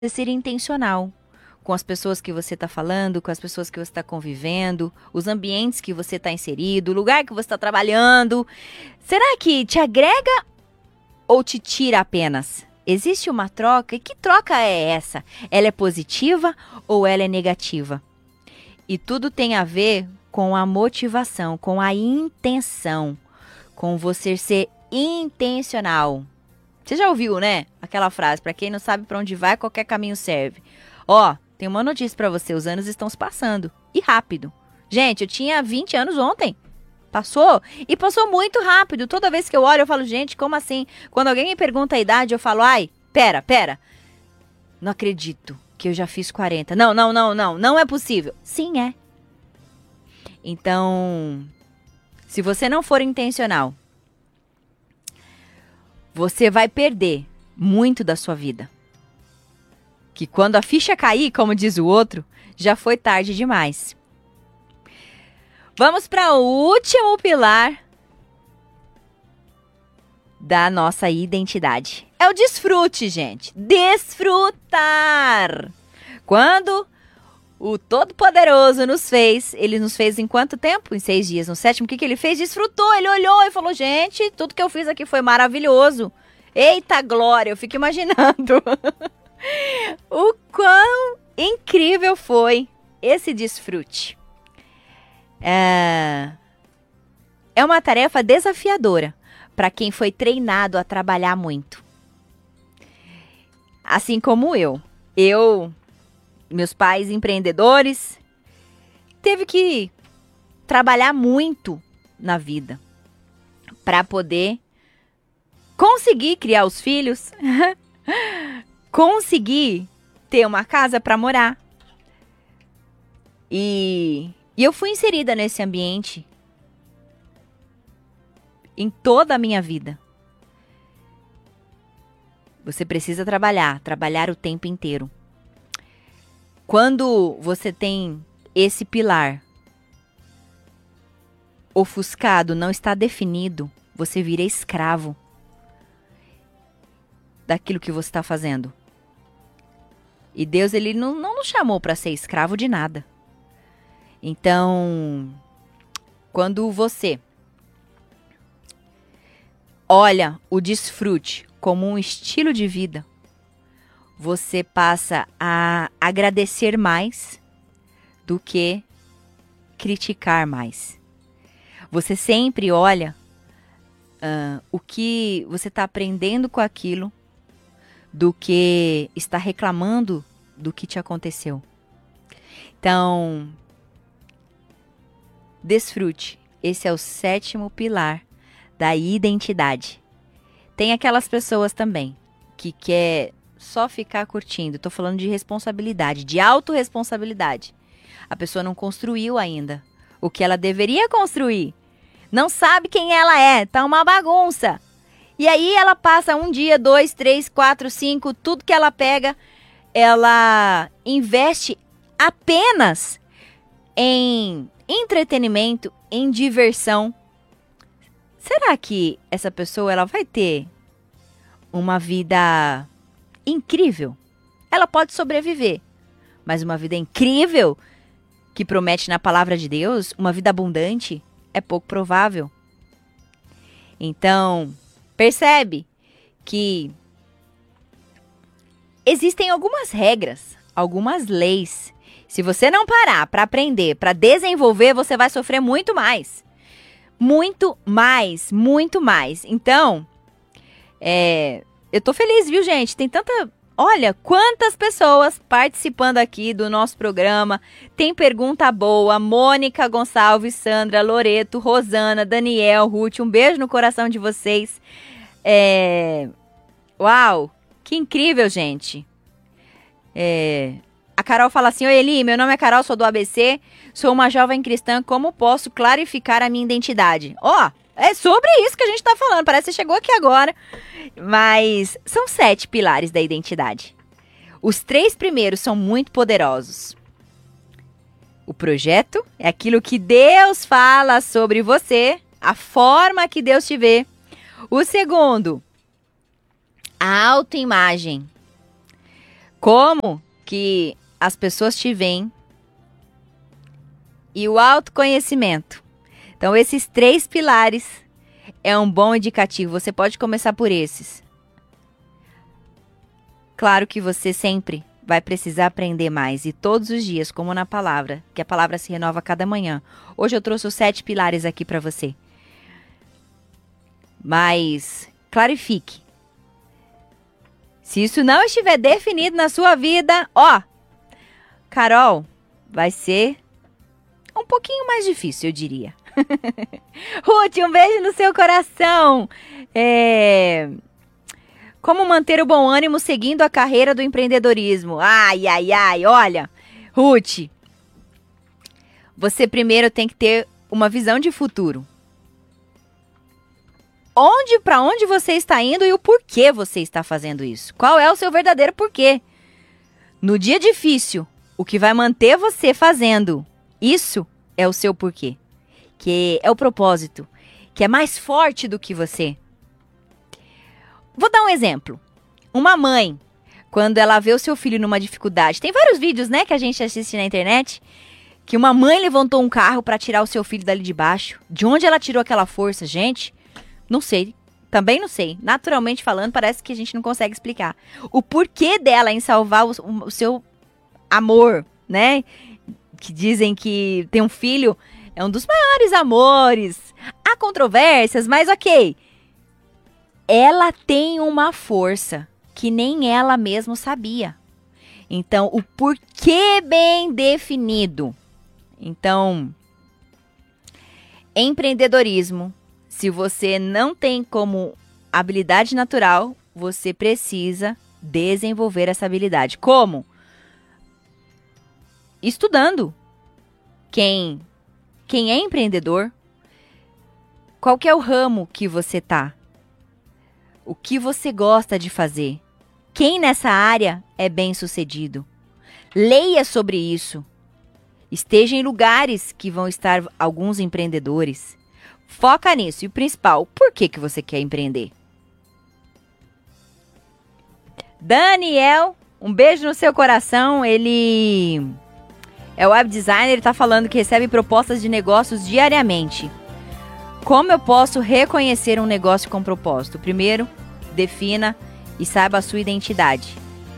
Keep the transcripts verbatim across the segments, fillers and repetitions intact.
ser intencional com as pessoas que você está falando, com as pessoas que você está convivendo, os ambientes que você está inserido, o lugar que você está trabalhando. Será que te agrega ou te tira apenas? Existe uma troca? E que troca é essa? Ela é positiva ou ela é negativa? E tudo tem a ver com a motivação, com a intenção, com você ser intencional. Você já ouviu, né? Aquela frase, para quem não sabe para onde vai, qualquer caminho serve. Ó, tem uma notícia para você, os anos estão se passando. E rápido. Gente, eu tinha vinte anos ontem. Passou? E passou muito rápido. Toda vez que eu olho, eu falo, gente, como assim? Quando alguém me pergunta a idade, eu falo, ai, pera, pera. Não acredito que eu já fiz quarenta. Não, não, não, não. Não é possível. Sim, é. Então, se você não for intencional, você vai perder muito da sua vida. Que quando a ficha cair, como diz o outro, já foi tarde demais. Vamos para o último pilar da nossa identidade. É o desfrute, gente. Desfrutar. Quando o Todo-Poderoso nos fez, ele nos fez em quanto tempo? Em seis dias. No sétimo, o que, que ele fez? Desfrutou. Ele olhou e falou, gente, tudo que eu fiz aqui foi maravilhoso. Eita glória, eu fico imaginando o quão incrível foi esse desfrute. É, é uma tarefa desafiadora para quem foi treinado a trabalhar muito. Assim como eu. Eu, meus pais empreendedores, teve que trabalhar muito na vida para poder conseguir criar os filhos, conseguir ter uma casa para morar. E, e eu fui inserida nesse ambiente em toda a minha vida. Você precisa trabalhar, trabalhar o tempo inteiro. Quando você tem esse pilar ofuscado, não está definido, você vira escravo daquilo que você está fazendo. E Deus, ele não, não nos chamou para ser escravo de nada. Então, quando você olha o desfrute como um estilo de vida, você passa a agradecer mais do que criticar mais. Você sempre olha uh, o que você está aprendendo com aquilo do que está reclamando do que te aconteceu. Então, desfrute. Esse é o sétimo pilar da identidade. Tem aquelas pessoas também que quer só ficar curtindo. Estou falando de responsabilidade, de autorresponsabilidade. A pessoa não construiu ainda o que ela deveria construir. Não sabe quem ela é. Tá uma bagunça. E aí ela passa um dia, dois, três, quatro, cinco, tudo que ela pega, ela investe apenas em entretenimento, em diversão. Será que essa pessoa ela vai ter uma vida incrível? Ela pode sobreviver, mas uma vida incrível que promete na palavra de Deus, uma vida abundante, é pouco provável. Então, percebe que existem algumas regras, algumas leis. Se você não parar para aprender, para desenvolver, você vai sofrer muito mais. Muito mais, muito mais. Então, é, eu tô feliz, viu, gente? Tem tanta... Olha, quantas pessoas participando aqui do nosso programa. Tem pergunta boa. Mônica Gonçalves, Sandra, Loreto, Rosana, Daniel, Ruth. Um beijo no coração de vocês. É... Uau, que incrível, gente. É... A Carol fala assim, oi Eli, meu nome é Carol, sou do A B C, sou uma jovem cristã, como posso clarificar a minha identidade? Ó, oh, é sobre isso que a gente tá falando, parece que você chegou aqui agora. Mas são sete pilares da identidade. Os três primeiros são muito poderosos. O projeto é aquilo que Deus fala sobre você, a forma que Deus te vê. O segundo, a autoimagem. Como que as pessoas te veem e o autoconhecimento. Então, esses três pilares é um bom indicativo. Você pode começar por esses. Claro que você sempre vai precisar aprender mais. E todos os dias, como na palavra, que a palavra se renova a cada manhã. Hoje eu trouxe os sete pilares aqui para você. Mas clarifique. Se isso não estiver definido na sua vida, ó, Carol, vai ser um pouquinho mais difícil, eu diria. Ruth, um beijo no seu coração. É... Como manter o bom ânimo seguindo a carreira do empreendedorismo? Ai, ai, ai, olha, Ruth, você primeiro tem que ter uma visão de futuro. Onde, para onde você está indo e o porquê você está fazendo isso? Qual é o seu verdadeiro porquê? No dia difícil, o que vai manter você fazendo isso é o seu porquê, que é o propósito, que é mais forte do que você. Vou dar um exemplo. Uma mãe, quando ela vê o seu filho numa dificuldade, tem vários vídeos, né, que a gente assiste na internet, que uma mãe levantou um carro para tirar o seu filho dali de baixo. De onde ela tirou aquela força, gente? Não sei. Também não sei. Naturalmente falando, parece que a gente não consegue explicar. O porquê dela em salvar o, o seu amor, né? Que dizem que ter um filho é um dos maiores amores. Há controvérsias, mas ok. Ela tem uma força que nem ela mesma sabia. Então, o porquê bem definido. Então, empreendedorismo, se você não tem como habilidade natural, você precisa desenvolver essa habilidade. Como? Estudando. Quem, quem é empreendedor, qual que é o ramo que você tá? O que você gosta de fazer? Quem nessa área é bem-sucedido? Leia sobre isso. Esteja em lugares que vão estar alguns empreendedores. Foca nisso. E o principal, por que que você quer empreender? Daniel, um beijo no seu coração. Ele é web designer, ele está falando que recebe propostas de negócios diariamente. Como eu posso reconhecer um negócio com propósito? Primeiro, defina e saiba a sua identidade.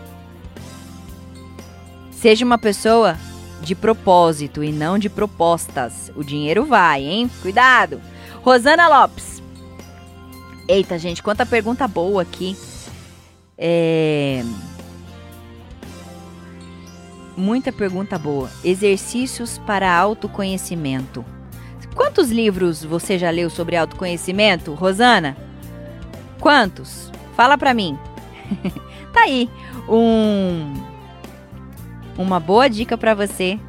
Seja uma pessoa de propósito e não de propostas. O dinheiro vai, hein? Cuidado! Rosana Lopes. Eita, gente, quanta pergunta boa aqui. É... Muita pergunta boa. Exercícios para autoconhecimento. Quantos livros você já leu sobre autoconhecimento, Rosana? Quantos? Fala pra mim. Tá aí um, uma boa dica pra você.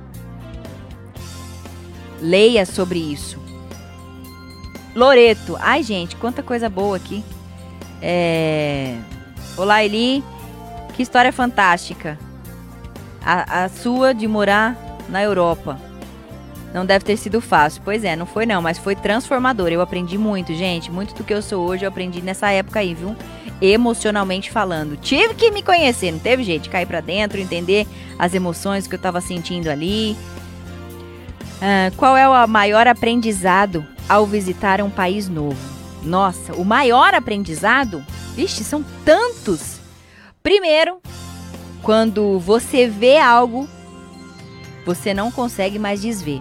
Leia sobre isso. Loreto. Ai, gente, quanta coisa boa aqui. É... Olá, Eli. Que história fantástica. A, a sua de morar na Europa. Não deve ter sido fácil. Pois é, não foi não, mas foi transformador. Eu aprendi muito, gente. Muito do que eu sou hoje eu aprendi nessa época aí, viu? Emocionalmente falando. Tive que me conhecer, não teve jeito de cair pra dentro, entender as emoções que eu tava sentindo ali. Ah, qual é o maior aprendizado ao visitar um país novo? Nossa, o maior aprendizado? Vixe, são tantos! Primeiro, quando você vê algo, você não consegue mais desver.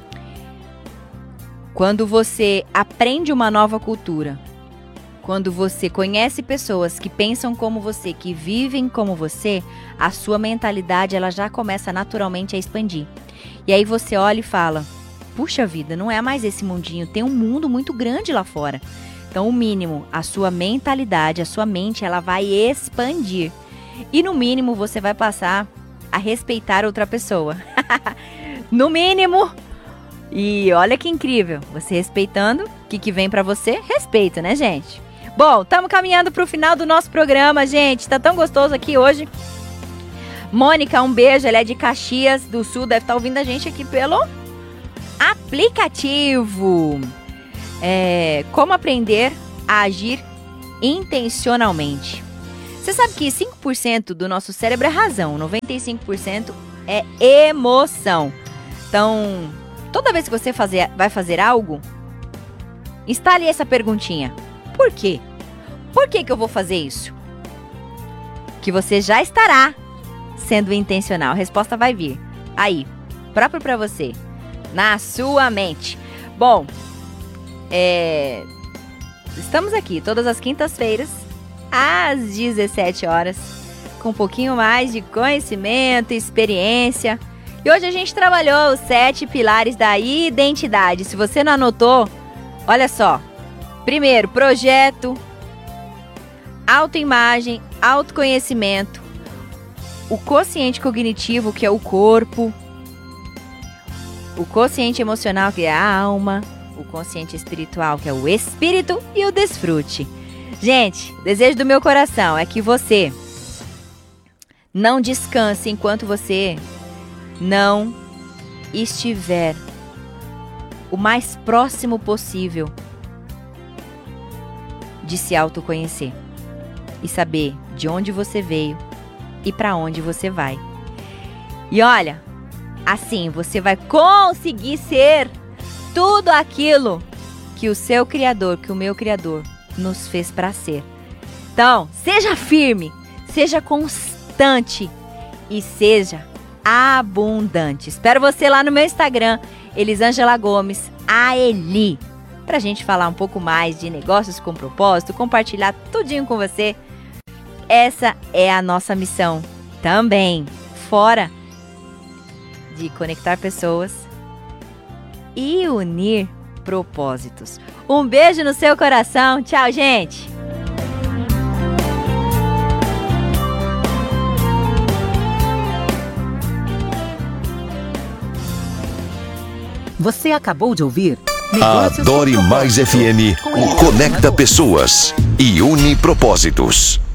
Quando você aprende uma nova cultura, quando você conhece pessoas que pensam como você, que vivem como você, a sua mentalidade ela já começa naturalmente a expandir. E aí você olha e fala, puxa vida, não é mais esse mundinho, tem um mundo muito grande lá fora. Então o mínimo, a sua mentalidade, a sua mente, ela vai expandir. E no mínimo você vai passar a respeitar outra pessoa. No mínimo. E olha que incrível, você respeitando, o que, que vem pra você? Respeito, né, gente? Bom, estamos caminhando pro final do nosso programa, gente. Tá tão gostoso aqui hoje. Mônica, um beijo. Ela é de Caxias do Sul, deve estar ouvindo a gente aqui pelo aplicativo. É, como aprender a agir intencionalmente. Você sabe que cinco por cento do nosso cérebro é razão, noventa e cinco por cento é emoção. Então, toda vez que você fazer, vai fazer algo, instale essa perguntinha. Por quê? Por que que eu vou fazer isso? Que você já estará sendo intencional. A resposta vai vir aí, próprio para você, na sua mente. Bom, é... estamos aqui todas as quintas-feiras, às dezessete horas, com um pouquinho mais de conhecimento, experiência. E hoje a gente trabalhou os sete pilares da identidade. Se você não anotou, olha só. Primeiro, projeto, autoimagem, autoconhecimento, o quociente cognitivo, que é o corpo, o quociente emocional, que é a alma, o consciente espiritual, que é o espírito, e o desfrute. Gente, o desejo do meu coração é que você não descanse enquanto você não estiver o mais próximo possível de se autoconhecer e saber de onde você veio e para onde você vai. E olha, assim você vai conseguir ser tudo aquilo que o seu Criador, que o meu Criador nos fez para ser. Então, seja firme, seja constante e seja abundante. Espero você lá no meu Instagram, Elisângela Gomes, a Eli, pra gente falar um pouco mais de negócios com propósito, compartilhar tudinho com você. Essa é a nossa missão também, fora de conectar pessoas e unir propósitos. Um beijo no seu coração. Tchau, gente! Você acabou de ouvir Adore Mais F M, conecta pessoas e une propósitos.